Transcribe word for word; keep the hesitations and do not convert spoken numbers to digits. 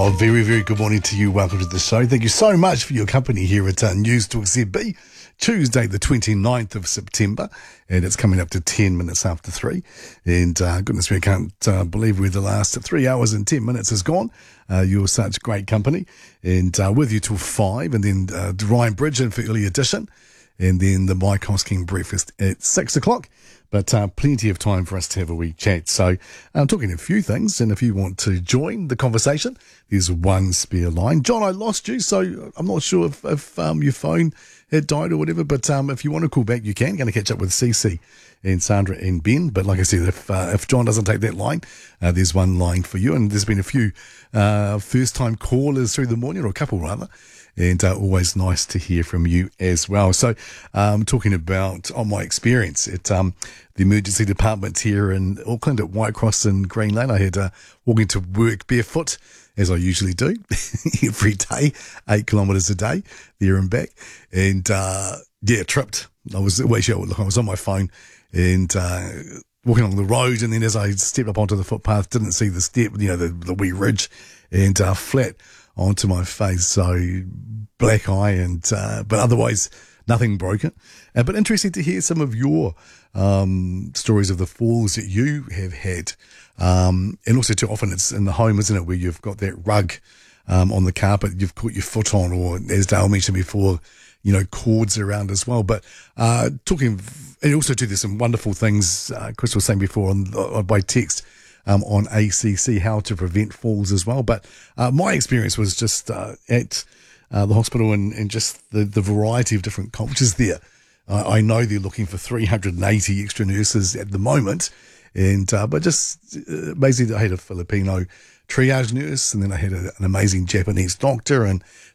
Oh, very, very good morning to you. Welcome to the show. Thank you so much for your company here at uh, News Talk Z B. Tuesday, the twenty-ninth of September, and it's coming up to ten minutes after three. And uh, goodness me, I can't uh, believe where the last three hours and ten minutes has gone. Uh, you're such great company. And uh, with you till five, and then uh, Ryan Bridgen for early edition, and then the Mike Hosking breakfast at six o'clock. But uh, plenty of time for us to have a wee chat. So I'm talking a few things, and if you want to join the conversation, there's one spare line. John, I lost you, so I'm not sure if, if um, your phone had died or whatever, but um, if you want to call back, you can. Going to catch up with Cece and Sandra and Ben. But like I said, if uh, if John doesn't take that line, uh, there's one line for you. And there's been a few uh, first-time callers through the morning, or a couple rather. And uh, always nice to hear from you as well. So um, talking about on my experience at um, the emergency department here in Auckland at White Cross and Green Lane. I had uh, walking to work barefoot, as I usually do, every day, eight kilometres a day, there and back. And, uh, yeah, tripped. I was, well, actually, look, I was on my phone and uh, walking along the road, and then as I stepped up onto the footpath, didn't see the step, you know, the, the wee ridge, and uh, flat onto my face. So black eye, and uh, but otherwise nothing broken. Uh, but interesting to hear some of your um, stories of the falls that you have had. Um, and also too often it's in the home, isn't it, where you've got that rug um, on the carpet you've caught your foot on, or as Dale mentioned before, you know, cords around as well. But uh, talking, and also too, there's some wonderful things uh, Chris was saying before on, uh, by text um, on A C C, how to prevent falls as well. But uh, my experience was just uh, at uh, the hospital, and, and just the, the variety of different cultures there. Uh, I know they're looking for three hundred eighty extra nurses at the moment. And, uh, but just uh, basically I had a Filipino triage nurse, and then I had a, an amazing Japanese doctor, and